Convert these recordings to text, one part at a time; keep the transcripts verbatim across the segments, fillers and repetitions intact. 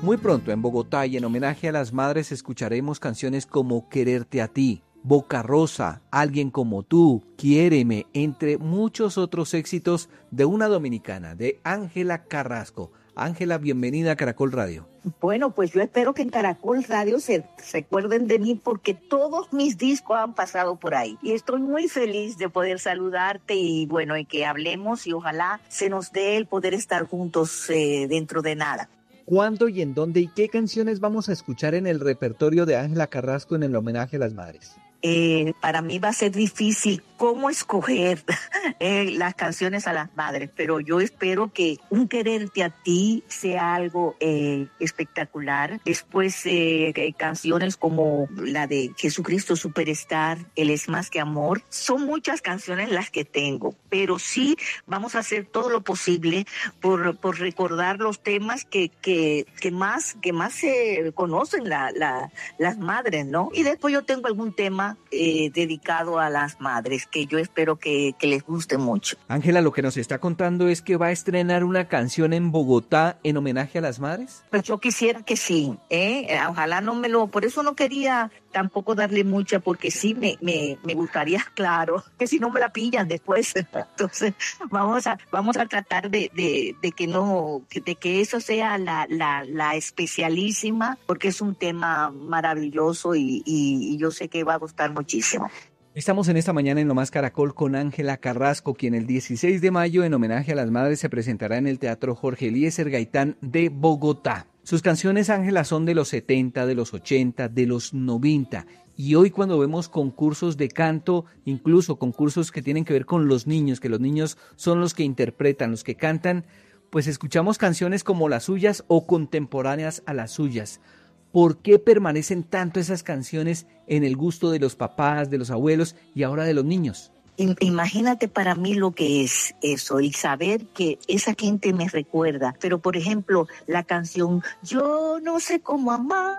Muy pronto en Bogotá y en homenaje a las madres escucharemos canciones como Quererte a ti, Boca Rosa, Alguien como tú, Quiéreme, entre muchos otros éxitos de una dominicana, de Ángela Carrasco. Ángela, bienvenida a Caracol Radio. Bueno, pues yo espero que en Caracol Radio se recuerden de mí porque todos mis discos han pasado por ahí. Y estoy muy feliz de poder saludarte y bueno, y que hablemos y ojalá se nos dé el poder estar juntos eh, dentro de nada. ¿Cuándo y en dónde y qué canciones vamos a escuchar en el repertorio de Ángela Carrasco en el homenaje a las madres? Eh, para mí va a ser difícil cómo escoger eh, las canciones a las madres, pero yo espero que Un Quererte a ti sea algo eh, espectacular. Después eh, canciones como la de Jesucristo Superstar, Él es más que amor. Son muchas canciones las que tengo, pero sí vamos a hacer todo lo posible por, por recordar los temas que, que, que más que más se conocen la, la, las madres, ¿no? Y después yo tengo algún tema Eh, dedicado a las madres que yo espero que, que les guste mucho. Ángela, lo que nos está contando es que va a estrenar una canción en Bogotá en homenaje a las madres. Pues yo quisiera que sí, ¿eh? Ojalá no me lo, por eso no quería tampoco darle mucha, porque sí me, me, me gustaría, claro, que si no me la pillan después. Entonces vamos a, vamos a tratar de, de, de que no, de que eso sea la, la, la especialísima, porque es un tema maravilloso y, y, y yo sé que va a gustar muchísimo. Estamos en esta mañana en Lo Más Caracol con Ángela Carrasco, quien el dieciséis de mayo en homenaje a las madres se presentará en el Teatro Jorge Eliezer Gaitán de Bogotá. Sus canciones, Ángela, son de los setenta, de los ochenta, de los noventa. Y hoy cuando vemos concursos de canto, incluso concursos que tienen que ver con los niños, que los niños son los que interpretan, los que cantan, pues escuchamos canciones como las suyas o contemporáneas a las suyas. ¿Por qué permanecen tanto esas canciones en el gusto de los papás, de los abuelos y ahora de los niños? Imagínate para mí lo que es eso, y saber que esa gente me recuerda. Pero, por ejemplo, la canción Yo no sé cómo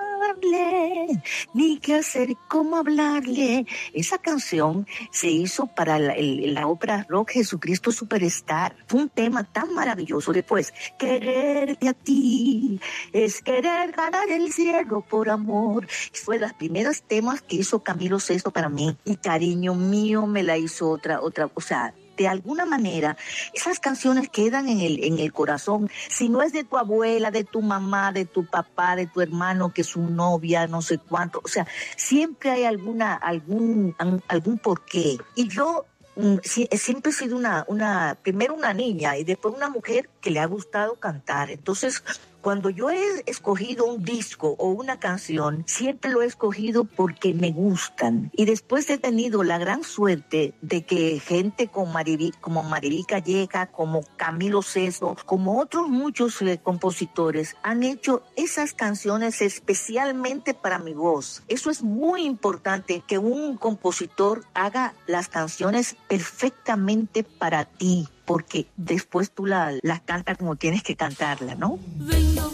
amarle, ni qué hacer, cómo hablarle. Esa canción se hizo para la, el, la ópera rock Jesucristo Superstar. Fue un tema tan maravilloso. Después, Quererte a ti es querer ganar el cielo por amor. Fue de los primeros temas que hizo Camilo Sesto para mí. Y Cariño mío me la hizo otra, otra, o sea, de alguna manera, esas canciones quedan en el, en el corazón. Si no es de tu abuela, de tu mamá, de tu papá, de tu hermano, que es su novia, no sé cuánto, o sea, siempre hay alguna, algún, algún porqué. Y yo siempre he sido una, una, primero una niña y después una mujer que le ha gustado cantar. Entonces, cuando yo he escogido un disco o una canción, siempre lo he escogido porque me gustan. Y después he tenido la gran suerte de que gente como Maribí, como Maribí Calleja, como Camilo Sesto, como otros muchos eh, compositores, han hecho esas canciones especialmente para mi voz. Eso es muy importante, que un compositor haga las canciones perfectamente para ti, porque después tú las la cantas como tienes que cantarla, ¿no?